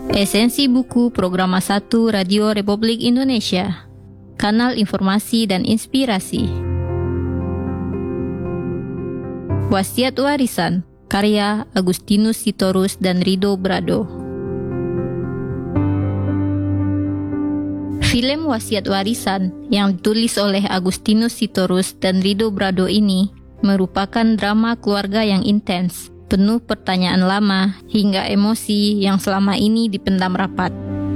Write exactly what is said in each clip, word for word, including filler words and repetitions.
Esensi buku Program satu Radio Republik Indonesia, kanal informasi dan inspirasi. Wasiat Warisan, karya Agustinus Sitorus dan Ridho Brado. Film Wasiat Warisan yang ditulis oleh Agustinus Sitorus dan Ridho Brado ini merupakan drama keluarga yang intens, penuh pertanyaan lama hingga emosi yang selama ini dipendam rapat.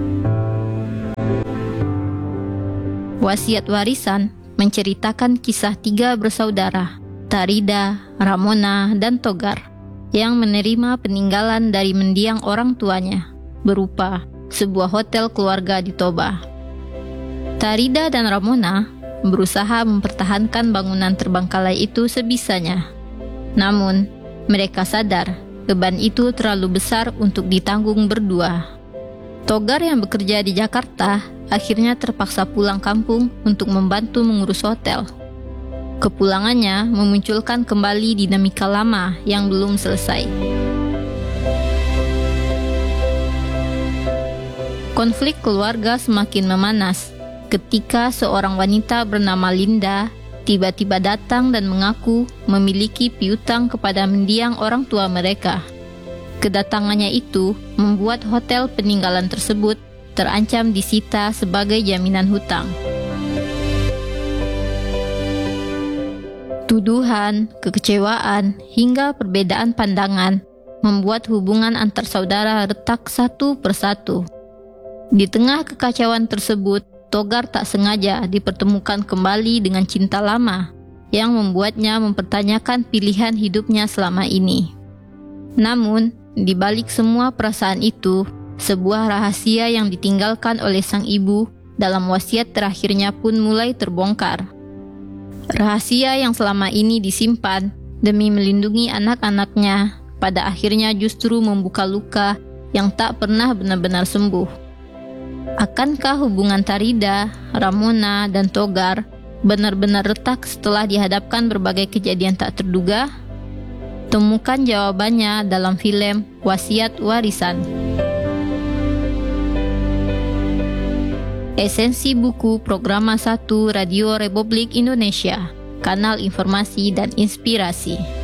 Wasiat Warisan menceritakan kisah tiga bersaudara, Tarida, Ramona, dan Togar, yang menerima peninggalan dari mendiang orang tuanya, berupa sebuah hotel keluarga di Toba. Tarida dan Ramona berusaha mempertahankan bangunan terbengkalai itu sebisanya. Namun, mereka sadar beban itu terlalu besar untuk ditanggung berdua. Togar yang bekerja di Jakarta akhirnya terpaksa pulang kampung untuk membantu mengurus hotel. Kepulangannya memunculkan kembali dinamika lama yang belum selesai. Konflik keluarga semakin memanas ketika seorang wanita bernama Linda tiba-tiba datang dan mengaku memiliki piutang kepada mendiang orang tua mereka. Kedatangannya itu membuat hotel peninggalan tersebut terancam disita sebagai jaminan hutang. Tuduhan, kekecewaan, hingga perbedaan pandangan membuat hubungan antar saudara retak satu persatu. Di tengah kekacauan tersebut, Togar tak sengaja dipertemukan kembali dengan cinta lama yang membuatnya mempertanyakan pilihan hidupnya selama ini. Namun, di balik semua perasaan itu, sebuah rahasia yang ditinggalkan oleh sang ibu dalam wasiat terakhirnya pun mulai terbongkar. Rahasia yang selama ini disimpan demi melindungi anak-anaknya pada akhirnya justru membuka luka yang tak pernah benar-benar sembuh. Akankah hubungan Tarida, Ramona, dan Togar benar-benar retak setelah dihadapkan berbagai kejadian tak terduga? Temukan jawabannya dalam film Wasiat Warisan. Esensi buku Program satu Radio Republik Indonesia, kanal informasi dan inspirasi.